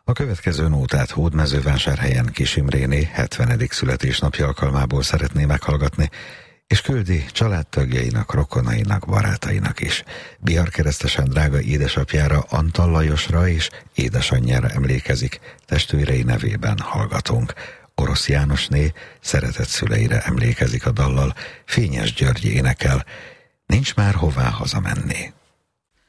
A következő nótát Hódmezővásárhelyen Kis Imréné 70. születésnapja alkalmából szeretné meghallgatni, és küldi családtagjainak, rokonainak, barátainak is. Biarkeresztesen drága édesapjára, Antal Lajosra és édesanyjára emlékezik, testvérei nevében hallgatunk. Orosz Jánosné szeretett szüleire emlékezik a dallal, Fényes György énekel, nincs már hová hazamenni.